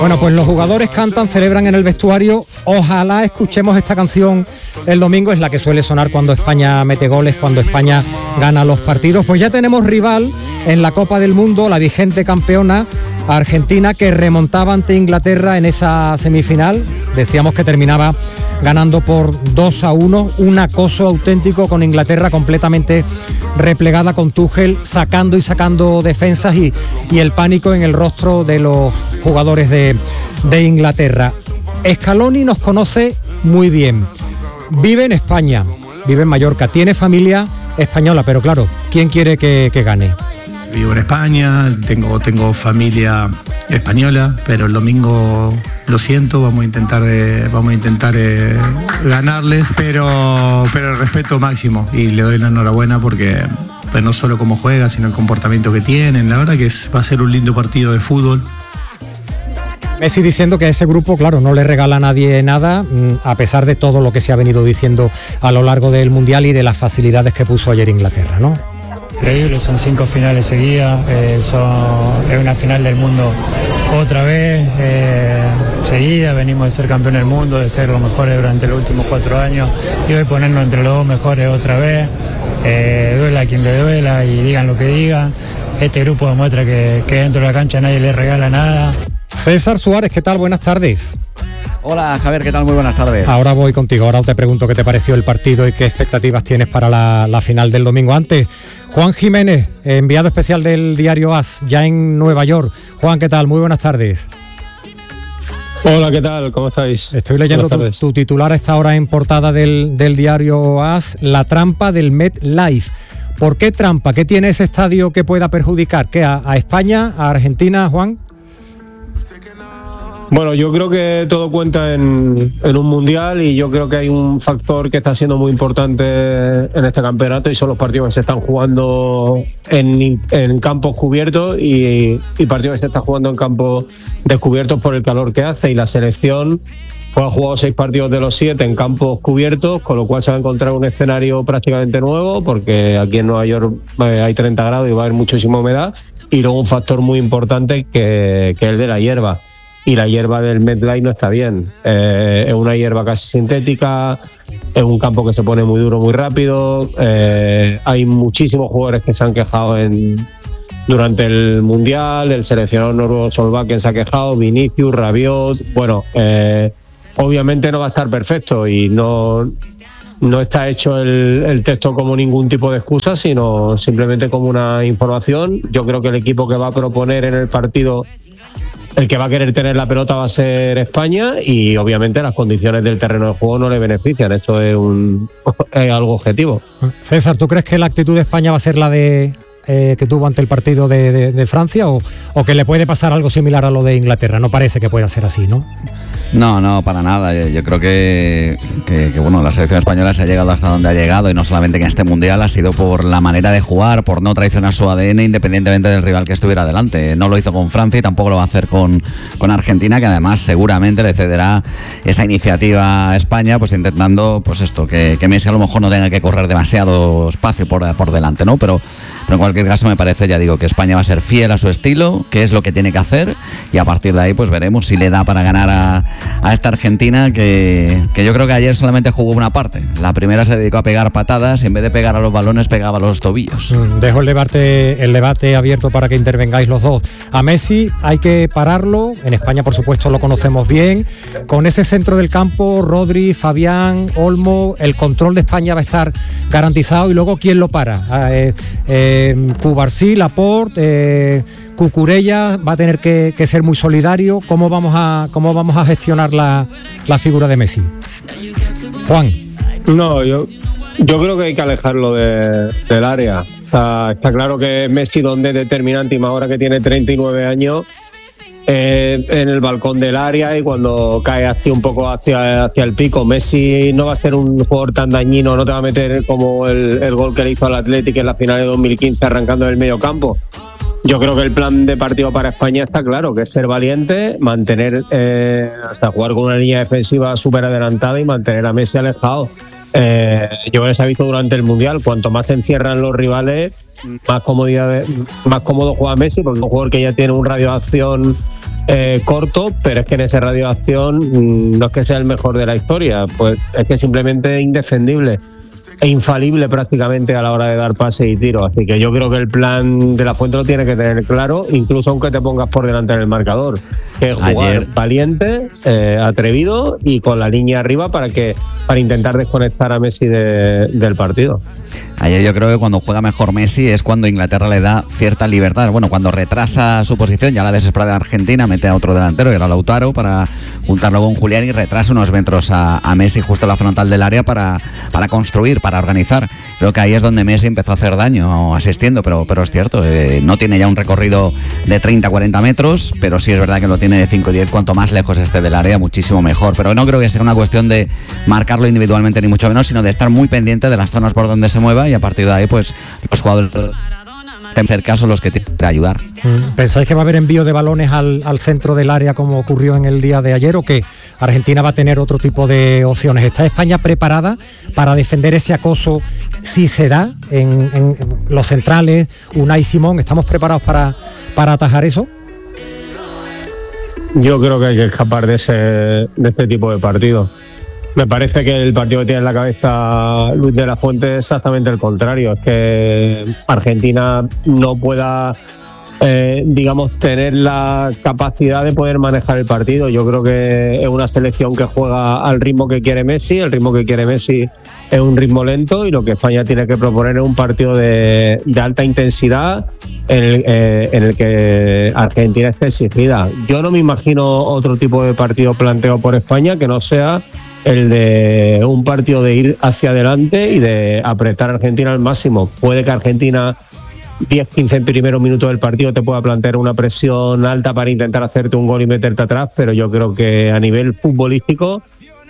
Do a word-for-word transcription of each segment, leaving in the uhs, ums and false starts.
Bueno, pues los jugadores cantan, celebran en el vestuario. Ojalá escuchemos esta canción el domingo, es la que suele sonar cuando España mete goles, cuando España gana los partidos. Pues ya tenemos rival en la Copa del Mundo, la vigente campeona Argentina, que remontaba ante Inglaterra en esa semifinal. Decíamos que terminaba ganando por dos a uno, un acoso auténtico con Inglaterra completamente replegada, con Tuchel sacando y sacando defensas y, y el pánico en el rostro de los jugadores de, de Inglaterra. Scaloni nos conoce muy bien, vive en España, vive en Mallorca, tiene familia española, pero claro, ¿quién quiere que, que gane? Vivo en España, tengo, tengo familia española, pero el domingo lo siento, vamos a intentar, eh, vamos a intentar eh, ganarles, pero, pero el respeto máximo, y le doy la enhorabuena porque pues, no solo cómo juega, sino el comportamiento que tienen. La verdad que es, va a ser un lindo partido de fútbol. Messi diciendo que a ese grupo, claro, no le regala a nadie nada, a pesar de todo lo que se ha venido diciendo a lo largo del Mundial y de las facilidades que puso ayer Inglaterra, ¿no? Increíble, son cinco finales seguidas, eh, son, es una final del mundo otra vez, eh, seguida, venimos de ser campeón del mundo, de ser los mejores durante los últimos cuatro años, y hoy ponernos entre los dos mejores otra vez, eh, duela a quien le duela y digan lo que digan. Este grupo demuestra que, que dentro de la cancha nadie le regala nada. César Suárez, ¿qué tal? Buenas tardes. Hola Javier, ¿qué tal? Muy buenas tardes. Ahora voy contigo, ahora te pregunto qué te pareció el partido y qué expectativas tienes para la, la final del domingo. Antes, Juan Jiménez, enviado especial del diario AS, ya en Nueva York. Juan, ¿qué tal? Muy buenas tardes. Hola, ¿qué tal? ¿Cómo estáis? Estoy leyendo tu, tu titular a esta hora en portada del, del diario AS, la trampa del MetLife. ¿Por qué trampa? ¿Qué tiene ese estadio que pueda perjudicar? ¿Qué, a, a España, a Argentina, Juan? Bueno, yo creo que todo cuenta en, en un mundial, y yo creo que hay un factor que está siendo muy importante en este campeonato, y son los partidos que se están jugando en, en campos cubiertos y, y partidos que se están jugando en campos descubiertos por el calor que hace, y la selección pues, ha jugado seis partidos de los siete en campos cubiertos, con lo cual se va a encontrar un escenario prácticamente nuevo, porque aquí en Nueva York eh, hay treinta grados y va a haber muchísima humedad, y luego un factor muy importante que, que es el de la hierba. Y la hierba del MetLife no está bien, eh, es una hierba casi sintética, es un campo que se pone muy duro muy rápido, eh, hay muchísimos jugadores que se han quejado en, durante el Mundial, el seleccionador noruego Solbakken se ha quejado, Vinicius, Rabiot, bueno, eh, obviamente no va a estar perfecto y no, no está hecho el, el texto como ningún tipo de excusa, sino simplemente como una información. Yo creo que el equipo que va a proponer en el partido, el que va a querer tener la pelota, va a ser España, y obviamente las condiciones del terreno de juego no le benefician. Esto es, un, es algo objetivo. César, ¿tú crees que la actitud de España va a ser la de eh, que tuvo ante el partido de, de, de Francia, o, o que le puede pasar algo similar a lo de Inglaterra? No parece que pueda ser así, ¿no? No, no, para nada. Yo, yo creo que, que, que bueno, la selección española se ha llegado hasta donde ha llegado, y no solamente que en este mundial ha sido por la manera de jugar, por no traicionar su A D N independientemente del rival que estuviera delante. No lo hizo con Francia y tampoco lo va a hacer con, con Argentina, que además seguramente le cederá esa iniciativa a España, pues intentando, pues esto, que, que Messi a lo mejor no tenga que correr demasiado espacio por, por delante, ¿no? Pero, pero en cualquier caso me parece, ya digo, que España va a ser fiel a su estilo, que es lo que tiene que hacer, y a partir de ahí pues veremos si le da para ganar a a esta Argentina, que, que yo creo que ayer solamente jugó una parte. La primera se dedicó a pegar patadas, y en vez de pegar a los balones pegaba a los tobillos. Dejo el debate, el debate abierto para que intervengáis los dos. A Messi hay que pararlo, en España por supuesto lo conocemos bien, con ese centro del campo, Rodri, Fabián, Olmo, el control de España va a estar garantizado, y luego ¿quién lo para? Eh, eh, Cubarsí, Laporte, eh, Cucurella va a tener que, que ser muy solidario. ¿Cómo vamos a, cómo vamos a gestionar la, la figura de Messi? Juan. No, yo, yo creo que hay que alejarlo de, del área. O sea, está claro que Messi, donde es determinante, y más ahora que tiene treinta y nueve años, eh, en el balcón del área, y cuando cae así un poco hacia, hacia el pico. Messi no va a ser un jugador tan dañino, no te va a meter como el, el gol que le hizo al Athletic en la final de dos mil quince arrancando del medio campo. Yo creo que el plan de partido para España está claro, que es ser valiente, mantener, eh, hasta jugar con una línea defensiva súper adelantada y mantener a Messi alejado. Eh, yo creo que se ha visto durante el Mundial, cuanto más se encierran los rivales, más comodidad, más cómodo juega Messi, porque es un jugador que ya tiene un radio de acción eh, corto, pero es que en ese radio de acción mmm, no es que sea el mejor de la historia, pues es que simplemente es indefendible e infalible prácticamente a la hora de dar pase y tiro. Así que yo creo que el plan de la Fuente lo tiene que tener claro, incluso aunque te pongas por delante en el marcador, que es jugar Ayer. valiente, eh, atrevido y con la línea arriba para que para intentar desconectar a Messi de, del partido. Ayer yo creo que cuando juega mejor Messi es cuando Inglaterra le da cierta libertad. Bueno, cuando retrasa su posición, ya la desesperada de Argentina mete a otro delantero, que era Lautaro, para juntarlo con Julián y retrasa unos metros a, a Messi justo en la frontal del área para, para construir, para organizar. Creo que ahí es donde Messi empezó a hacer daño asistiendo, pero, pero es cierto, eh, no tiene ya un recorrido de treinta a cuarenta metros, pero sí es verdad que lo tiene de cinco a diez, cuanto más lejos esté del área, muchísimo mejor. Pero no creo que sea una cuestión de marcarlo individualmente ni mucho menos, sino de estar muy pendiente de las zonas por donde se mueva y a partir de ahí pues los jugadores en tercer caso los que tienen que ayudar. ¿Pensáis que va a haber envío de balones al, al centro del área como ocurrió en el día de ayer o que Argentina va a tener otro tipo de opciones? ¿Está España preparada para defender ese acoso si se da en, en los centrales, Unai Simón? ¿Estamos preparados para, para atajar eso? Yo creo que hay que escapar de ese de este tipo de partidos. Me parece que el partido que tiene en la cabeza Luis de la Fuente es exactamente el contrario. Es que Argentina no pueda, eh, digamos, tener la capacidad de poder manejar el partido. Yo creo que es una selección que juega al ritmo que quiere Messi. El ritmo que quiere Messi es un ritmo lento y lo que España tiene que proponer es un partido de, de alta intensidad en el, eh, en el que Argentina esté exigida. Yo no me imagino otro tipo de partido planteado por España que no sea el de un partido de ir hacia adelante y de apretar a Argentina al máximo. Puede que Argentina diez a quince primeros minutos del partido te pueda plantear una presión alta para intentar hacerte un gol y meterte atrás, pero yo creo que a nivel futbolístico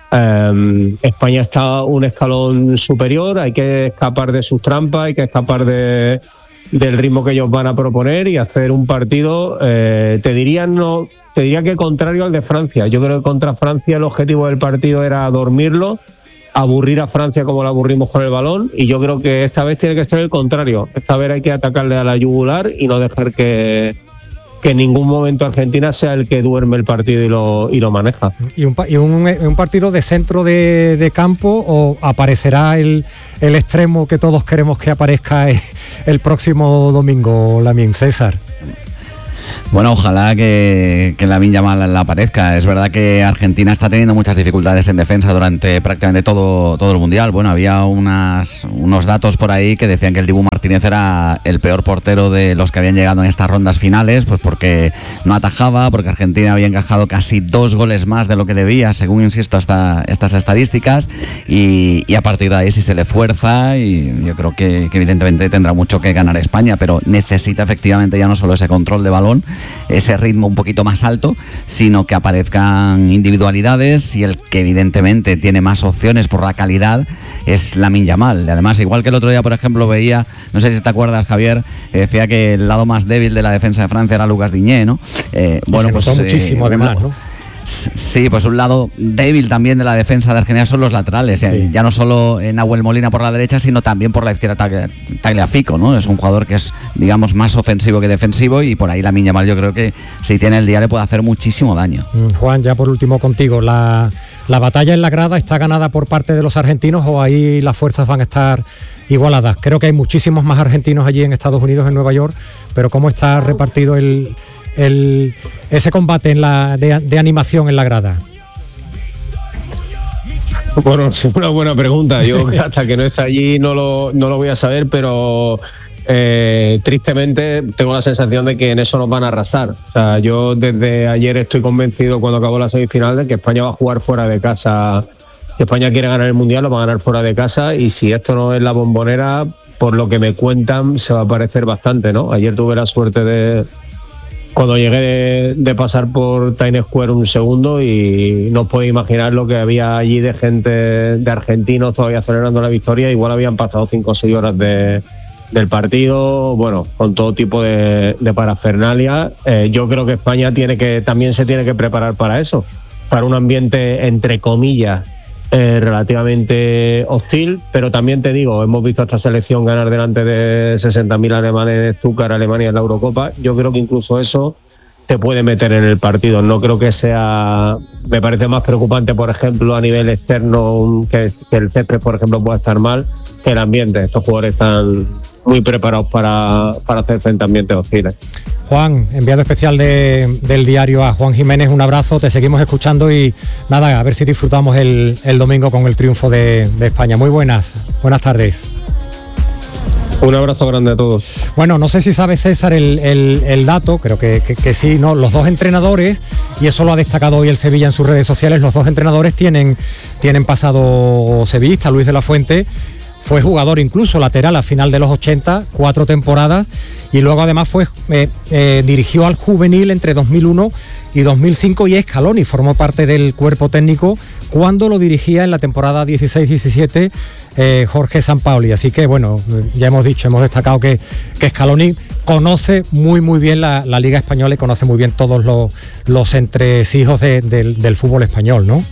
eh, España está un escalón superior. Hay que escapar de sus trampas, hay que escapar de del ritmo que ellos van a proponer y hacer un partido, eh, te diría no, te diría que contrario al de Francia. Yo creo que contra Francia el objetivo del partido era dormirlo, aburrir a Francia como la aburrimos con el balón, y yo creo que esta vez tiene que ser el contrario. Esta vez hay que atacarle a la yugular y no dejar que, que en ningún momento Argentina sea el que duerme el partido y lo, y lo maneja. ¿Y un, y un, un partido de centro de, de campo o aparecerá el, el extremo que todos queremos que aparezca el, el próximo domingo, Lamine? César. Bueno, ojalá que, que Lamine Yamal la aparezca. Es verdad que Argentina está teniendo muchas dificultades en defensa durante prácticamente todo, todo el Mundial. Bueno, había unas, unos datos por ahí que decían que el Dibu Martínez era el peor portero de los que habían llegado en estas rondas finales, pues porque no atajaba, porque Argentina había encajado casi dos goles más de lo que debía, según, insisto, hasta estas estadísticas, y, y a partir de ahí si se le fuerza, y yo creo que, que evidentemente tendrá mucho que ganar España, pero necesita efectivamente ya no solo ese control de balón, ese ritmo un poquito más alto, sino que aparezcan individualidades, y el que evidentemente tiene más opciones por la calidad es Lamine Yamal. Además, igual que el otro día, por ejemplo, veía, no sé si te acuerdas, Javier, eh, decía que el lado más débil de la defensa de Francia era Lucas Digne, ¿no? Eh, bueno, se pues notó muchísimo, eh, además, ¿no? Sí, pues un lado débil también de la defensa de Argentina son los laterales, sí. Ya no solo Nahuel Molina por la derecha, sino también por la izquierda Tagliafico, ¿no? Es un jugador que es, digamos, más ofensivo que defensivo, y por ahí Lamine Yamal yo creo que si tiene el día le puede hacer muchísimo daño. Juan, ya por último contigo, la, la batalla en la grada está ganada por parte de los argentinos, o ahí las fuerzas van a estar igualadas. Creo que hay muchísimos más argentinos allí en Estados Unidos, en Nueva York, pero ¿cómo está repartido el El, ese combate en la, de, de animación en la grada? Bueno, es una buena pregunta. Yo hasta que no esté allí no lo, no lo voy a saber, pero eh, tristemente tengo la sensación de que en eso nos van a arrasar. O sea, yo desde ayer estoy convencido, cuando acabó la semifinal, de que España va a jugar fuera de casa. Si España quiere ganar el Mundial, lo va a ganar fuera de casa, y si esto no es la Bombonera, por lo que me cuentan, se va a parecer bastante, ¿no? Ayer tuve la suerte de... Cuando llegué de, de pasar por Times Square un segundo, y no os podéis imaginar lo que había allí de gente, de argentinos todavía celebrando la victoria. Igual habían pasado cinco o seis horas de, del partido, bueno, con todo tipo de, de parafernalia. Eh, yo creo que España tiene que también se tiene que preparar para eso, para un ambiente, entre comillas, eh, relativamente hostil, pero también te digo, hemos visto a esta selección ganar delante de sesenta mil alemanes en Stuttgart, Alemania, en la Eurocopa. Yo creo que incluso eso te puede meter en el partido. No creo que sea... Me parece más preocupante, por ejemplo, a nivel externo, que, que el césped, por ejemplo, pueda estar mal, que el ambiente. Estos jugadores están muy preparados para, para hacer frente a ambientes hostiles. Juan, enviado especial de, del diario a Juan Jiménez, un abrazo, te seguimos escuchando y nada, a ver si disfrutamos el, el domingo con el triunfo de, de España. Muy buenas, buenas tardes. Un abrazo grande a todos. Bueno, no sé si sabe César el, el, el dato, creo que, que, que sí, ¿no? Los dos entrenadores, y eso lo ha destacado hoy el Sevilla en sus redes sociales, los dos entrenadores tienen, tienen pasado sevillista. Luis de la Fuente fue jugador incluso lateral a final de los ochenta, cuatro temporadas, y luego además fue eh, eh, dirigió al juvenil entre dos mil uno y dos mil cinco, y Scaloni formó parte del cuerpo técnico cuando lo dirigía en la temporada dieciséis diecisiete eh, Jorge Sampaoli. Así que bueno, ya hemos dicho, hemos destacado que, que Scaloni conoce muy muy bien la, la Liga Española y conoce muy bien todos los, los entresijos de, de, del fútbol español, ¿no?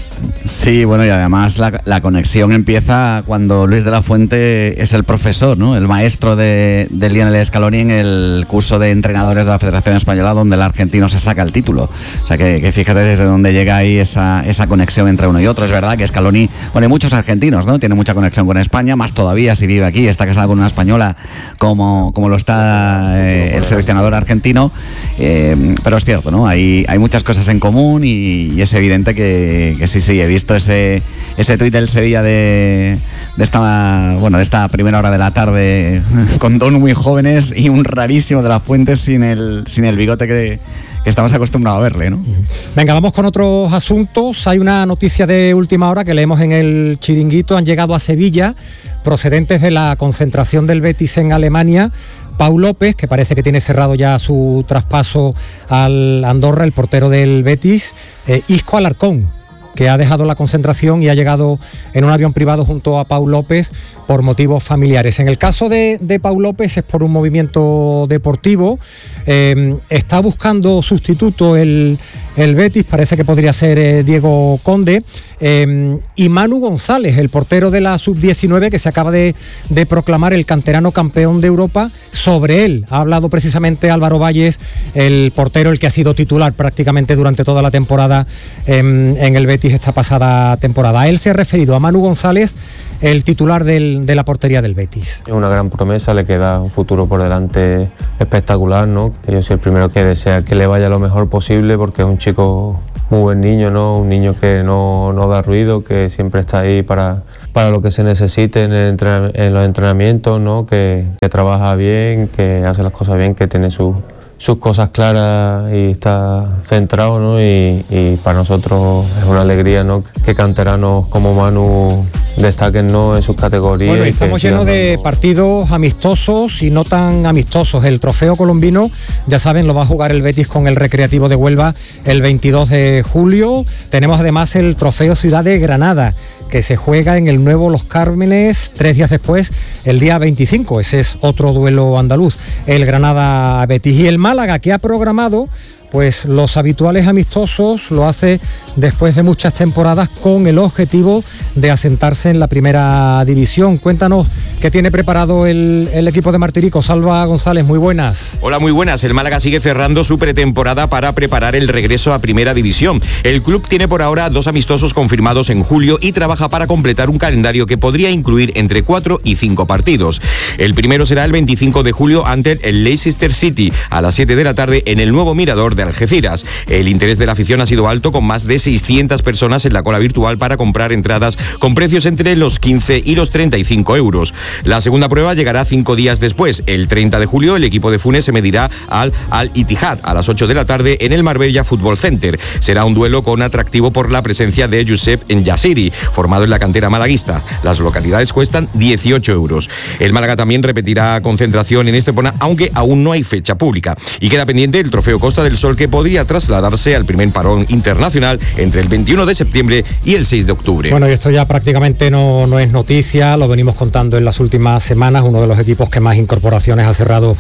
Sí, bueno, y además la, la conexión empieza cuando Luis de la Fuente es el profesor, ¿no? El maestro de, de Lionel Scaloni en el curso de entrenadores de la Federación Española, donde el argentino se saca el título. O sea que, que fíjate desde dónde llega ahí esa, esa conexión entre uno y otro. Es verdad que Scaloni, bueno, hay muchos argentinos, ¿no? Tiene mucha conexión con España, más todavía si vive aquí, está casado con una española como, como lo está eh, el seleccionador argentino. Eh, pero es cierto, ¿no? Hay, hay muchas cosas en común y, y es evidente que, que sí, sí. Sí, he visto ese ese tuit del Sevilla de, de esta bueno de esta primera hora de la tarde con dos muy jóvenes y un rarísimo de la Fuente sin el sin el bigote que, que estamos acostumbrados a verle, ¿no? Venga, vamos con otros asuntos. Hay una noticia de última hora que leemos en el Chiringuito. Han llegado a Sevilla procedentes de la concentración del Betis en Alemania Pau López, que parece que tiene cerrado ya su traspaso al Andorra, el portero del Betis, eh, Isco Alarcón, que ha dejado la concentración y ha llegado en un avión privado junto a Pau López por motivos familiares. En el caso de, de Pau López es por un movimiento deportivo. Eh, está buscando sustituto el, el Betis, parece que podría ser eh, Diego Conde. Eh, y Manu González, el portero de la sub diecinueve, que se acaba de, de proclamar el canterano campeón de Europa. Sobre él ha hablado precisamente Álvaro Valles, el portero, el que ha sido titular prácticamente durante toda la temporada en, en el Betis esta pasada temporada. A él se ha referido, a Manu González, el titular del, de la portería del Betis. Es una gran promesa, le queda un futuro por delante espectacular, ¿no? Yo soy el primero que desea que le vaya lo mejor posible, porque es un chico muy buen niño, ¿no? Un niño que no, no da ruido, que siempre está ahí para, para lo que se necesite en, el entren- en los entrenamientos, ¿no? Que, que trabaja bien, que hace las cosas bien, que tiene su, sus cosas claras y está centrado, ¿no? Y, y para nosotros es una alegría, ¿no? Que canteranos como Manu destaquen, ¿no? En sus categorías. Bueno, estamos llenos de partidos amistosos y no tan amistosos. El trofeo colombino, ya saben, lo va a jugar el Betis con el Recreativo de Huelva el veintidós de julio. Tenemos además el trofeo Ciudad de Granada, que se juega en el nuevo Los Cármenes tres días después, el día veinticinco. Ese es otro duelo andaluz, el Granada-Betis. Y el Málaga, que ha programado pues los habituales amistosos, lo hace después de muchas temporadas con el objetivo de asentarse en la primera división. Cuéntanos qué tiene preparado el, el equipo de Martirico. Salva González, muy buenas. Hola, muy buenas. El Málaga sigue cerrando su pretemporada para preparar el regreso a primera división. El club tiene por ahora dos amistosos confirmados en julio y trabaja para completar un calendario que podría incluir entre cuatro y cinco partidos. El primero será el veinticinco de julio ante el Leicester City a las siete de la tarde en el nuevo Mirador de Algeciras. El interés de la afición ha sido alto, con más de seiscientas personas en la cola virtual para comprar entradas con precios entre los quince y los treinta y cinco euros. La segunda prueba llegará cinco días después. El treinta de julio el equipo de Funes se medirá al Al-Ittihad a las ocho de la tarde en el Marbella Football Center. Será un duelo con atractivo por la presencia de Youssef N'Jasiri, formado en la cantera malaguista. Las localidades cuestan dieciocho euros. El Málaga también repetirá concentración en Estepona, aunque aún no hay fecha pública. Y queda pendiente el trofeo Costa del Sol, que podría trasladarse al primer parón internacional entre el veintiuno de septiembre y el seis de octubre. Bueno, y esto ya prácticamente no, no es noticia, lo venimos contando en las últimas semanas. Uno de los equipos que más incorporaciones ha cerrado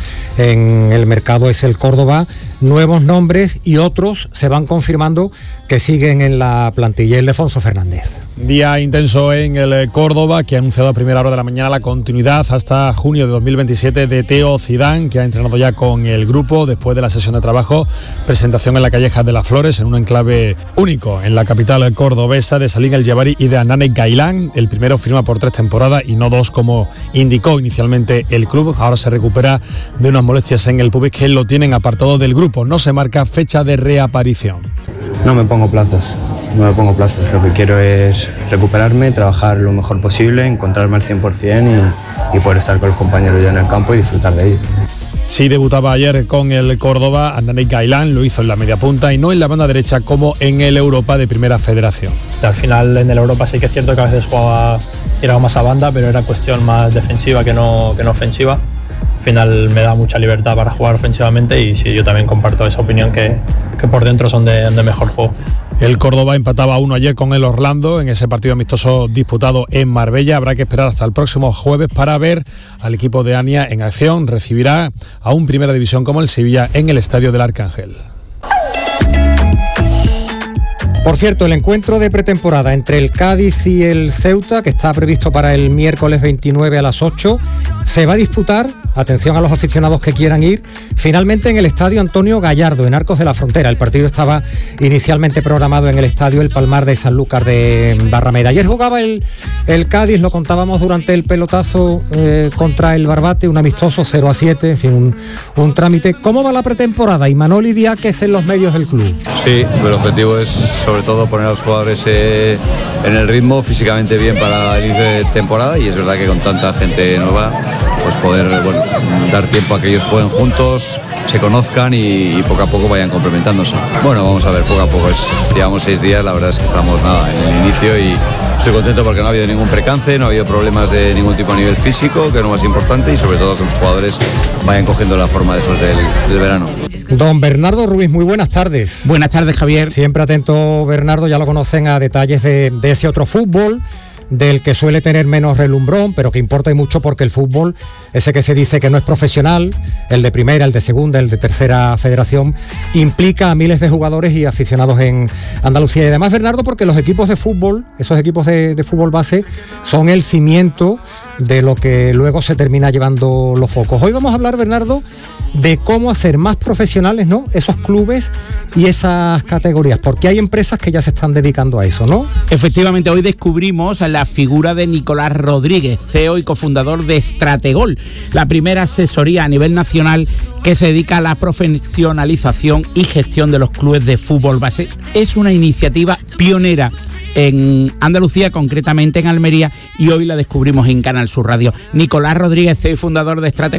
en el mercado es el Córdoba. Nuevos nombres y otros se van confirmando que siguen en la plantilla. El Ildefonso Fernández. Día intenso en el Córdoba, que ha anunciado a primera hora de la mañana la continuidad hasta junio de dos mil veintisiete de Teo Zidane, que ha entrenado ya con el grupo después de la sesión de trabajo. Presentación en la Calleja de las Flores, en un enclave único en la capital cordobesa, de Salim El Jabari y de Anane Gailán. El primero firma por tres temporadas y no dos, como indicó inicialmente el club. Ahora se recupera de unas molestias en el pubis que lo tienen apartado del grupo. No se marca fecha de reaparición. No me pongo plazos. No me pongo plazos, lo que quiero es recuperarme, trabajar lo mejor posible, encontrarme al cien por ciento y, y poder estar con los compañeros ya en el campo y disfrutar de ello. Sí, debutaba ayer con el Córdoba, Anane Gailán lo hizo en la media punta y no en la banda derecha como en el Europa de Primera Federación. Al final en el Europa sí que es cierto que a veces jugaba, tiraba más a banda, pero era cuestión más defensiva que no, que no ofensiva. Al final me da mucha libertad para jugar ofensivamente y sí, yo también comparto esa opinión que, que por dentro son de, de mejor juego. El Córdoba empataba a uno ayer con el Orlando en ese partido amistoso disputado en Marbella. Habrá que esperar hasta el próximo jueves para ver al equipo de Ania en acción. Recibirá a un Primera División como el Sevilla en el Estadio del Arcángel. Por cierto, el encuentro de pretemporada entre el Cádiz y el Ceuta, que está previsto para el miércoles veintinueve a las ocho, se va a disputar, atención a los aficionados que quieran ir, finalmente en el Estadio Antonio Gallardo, en Arcos de la Frontera. El partido estaba inicialmente programado en el Estadio El Palmar de Sanlúcar de Barrameda. Ayer jugaba el, el Cádiz, lo contábamos durante el pelotazo eh, contra el Barbate, un amistoso cero a siete, en fin, un, un trámite. ¿Cómo va la pretemporada? Y Manoli Diáquez en los medios del club. Sí, el objetivo es sobre todo poner a los jugadores eh, en el ritmo, físicamente bien para el inicio de temporada, y es verdad que con tanta gente nueva pues poder bueno, dar tiempo a que ellos jueguen juntos, se conozcan y, y poco a poco vayan complementándose. Bueno, vamos a ver, poco a poco, es, llevamos seis días, la verdad es que estamos nada en el inicio y estoy contento porque no ha habido ningún percance, no ha habido problemas de ningún tipo a nivel físico, que es lo más importante, y sobre todo que los jugadores vayan cogiendo la forma después del, del verano. Don Bernardo Ruiz, muy buenas tardes. Buenas tardes, Javier. Siempre atento, Bernardo, ya lo conocen, a detalles de, de ese otro fútbol, del que suele tener menos relumbrón, pero que importa y mucho, porque el fútbol, ese que se dice que no es profesional, el de primera, el de segunda, el de tercera federación, implica a miles de jugadores y aficionados en Andalucía. Y además, Bernardo, porque los equipos de fútbol, esos equipos de, de fútbol base, son el cimiento de lo que luego se termina llevando los focos. Hoy vamos a hablar, Bernardo, de cómo hacer más profesionales, ¿no?, esos clubes y esas categorías, porque hay empresas que ya se están dedicando a eso, ¿no? Efectivamente, hoy descubrimos la figura de Nicolás Rodríguez, C E O y cofundador de Strategol, la primera asesoría a nivel nacional que se dedica a la profesionalización y gestión de los clubes de fútbol base. Es una iniciativa pionera en Andalucía, concretamente en Almería, y hoy la descubrimos en Canal Sur Radio. Nicolás Rodríguez, C E O y fundador de Strategol.